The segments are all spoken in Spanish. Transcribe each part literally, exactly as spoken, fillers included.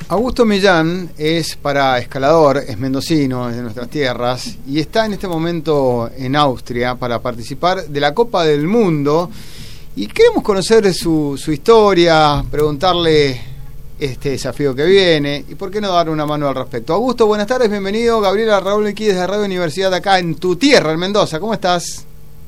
Augusto Millán es paraescalador, es mendocino, es de nuestras tierras y está en este momento en Austria para participar de la Copa del Mundo y queremos conocer su, su historia, preguntarle este desafío que viene y por qué no dar una mano al respecto. Augusto, buenas tardes, bienvenido. Gabriela Raúl aquí desde Radio Universidad acá en tu tierra, en Mendoza. ¿Cómo estás?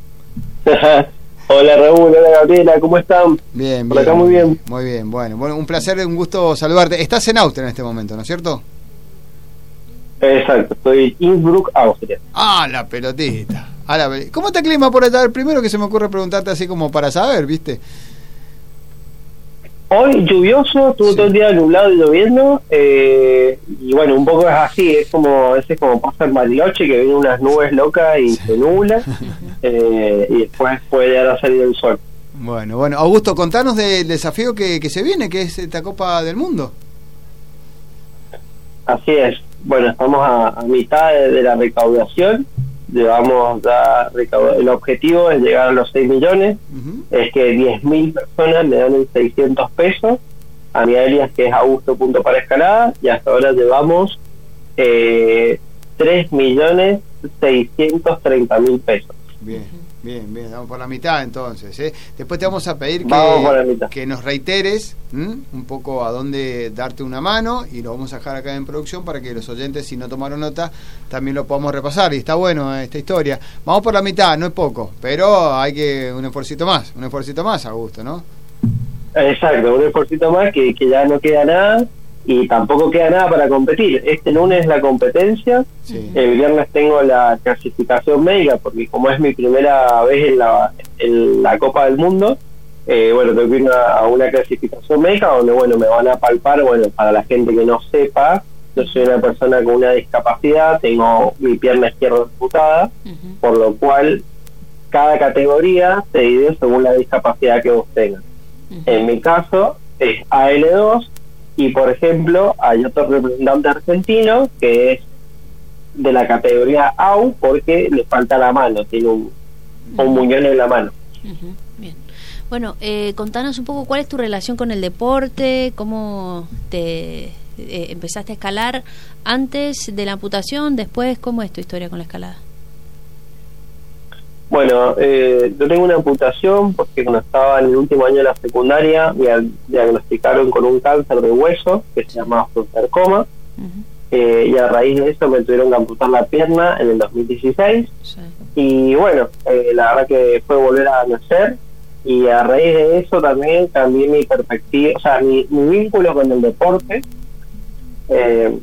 Hola Raúl, hola Gabriela, ¿cómo están? Bien, bien. Por acá muy bien. Muy bien, bueno, bueno, un placer, un gusto saludarte. Estás en Austria en este momento, ¿no es cierto? Exacto, estoy en Innsbruck, Austria. Ah, la pelotita. Ah, la pel- ¿Cómo está el clima por allá? El primero que se me ocurre preguntarte así como para saber, ¿viste? Hoy lluvioso, estuvo Sí. todo el día nublado y lloviendo, eh, y bueno, un poco es así, es como a veces como pasa en Bariloche, que vienen unas nubes locas y Sí. se nubla, eh, y después puede llegar a salir el sol. Bueno, bueno. Augusto, contanos del desafío que, que se viene, que es esta Copa del Mundo. Así es, bueno, estamos a, a mitad de, de la recaudación, llevamos ya recauda- el objetivo es llegar a los seis millones, Uh-huh. es que diez mil personas me dan seiscientos pesos a mi alias que es augusto punto para escalada y hasta ahora llevamos eh, tres millones seiscientos treinta mil pesos. Bien, bien, bien. Vamos por la mitad entonces, ¿eh? Después te vamos a pedir Vamos por la que, mitad. que nos reiteres ¿m? un poco a dónde darte una mano y lo vamos a dejar acá en producción para que los oyentes, si no tomaron nota, también lo podamos repasar. Y está bueno eh, esta historia. Vamos por la mitad, no es poco, pero hay que un esfuercito más, un esfuercito más, Augusto, ¿no? Exacto, un esfuercito más que, que ya no queda nada y tampoco queda nada para competir. Este lunes es la competencia, Sí. el viernes tengo la clasificación médica porque como es mi primera vez en la, en la Copa del Mundo, eh, bueno, tengo que ir a, a una clasificación médica donde bueno me van a palpar, bueno, para la gente que no sepa, yo soy una persona con una discapacidad, tengo mi pierna izquierda amputada, Uh-huh. por lo cual cada categoría se divide según la discapacidad que vos tengas. Uh-huh. En mi caso es A L dos y por ejemplo hay otro representante argentino que es de la categoría A U porque le falta la mano, tiene un, un muñón en la mano. Uh-huh. Bien. Bueno, eh, contanos un poco cuál es tu relación con el deporte, cómo te eh, empezaste a escalar antes de la amputación, después, ¿cómo es tu historia con la escalada? Bueno, eh, yo tengo una amputación porque cuando estaba en el último año de la secundaria me diagnosticaron con un cáncer de hueso que se llama osteosarcoma. Uh-huh. Eh, y a raíz de eso me tuvieron que amputar la pierna en el dos mil dieciséis Sí. y bueno, eh, la verdad que fue volver a nacer y a raíz de eso también cambié mi perspectiva, o sea, mi, mi vínculo con el deporte. Eh,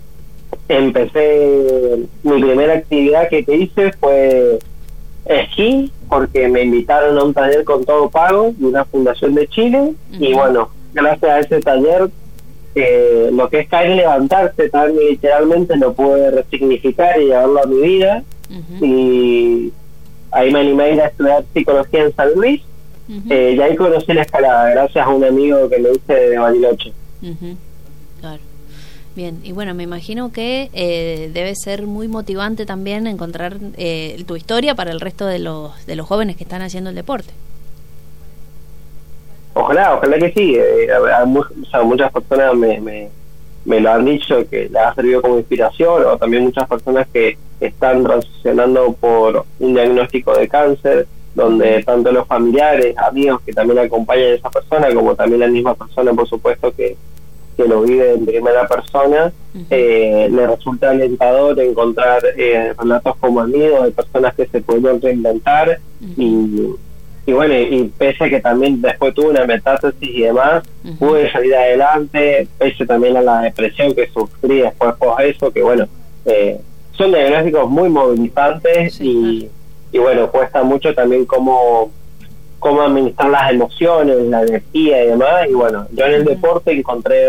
empecé, mi primera actividad que, que hice fue esquí porque me invitaron a un taller con todo pago de una fundación de Chile. Uh-huh. Y bueno, gracias a ese taller Eh, lo que es caer y levantarse también literalmente lo pude resignificar y llevarlo a mi vida. Uh-huh. Y ahí me animé a ir a estudiar psicología en San Luis. Uh-huh. eh, y ahí conocí la escalada gracias a un amigo que me hice de Bariloche. Uh-huh. Claro. Bien, y bueno, me imagino que eh, debe ser muy motivante también encontrar eh, tu historia para el resto de los de los jóvenes que están haciendo el deporte. Ojalá, ojalá que sí. Eh, a, a, o sea, muchas personas me, me, me lo han dicho que les ha servido como inspiración, o también muchas personas que están transicionando por un diagnóstico de cáncer, donde tanto los familiares, amigos que también acompañan a esa persona, como también la misma persona, por supuesto, que, que lo vive en primera persona, uh-huh. eh, le resulta alentador encontrar eh, relatos como el mío, de personas que se pudieron reinventar. Uh-huh. y Y bueno, y pese a que también después tuve una metástasis y demás, uh-huh. pude salir adelante, pese también a la depresión que sufrí después por eso, que bueno, eh, son diagnósticos muy movilizantes. Sí, y, claro. y bueno, cuesta mucho también cómo, cómo administrar las emociones, la energía y demás. Y bueno, yo en el uh-huh. deporte encontré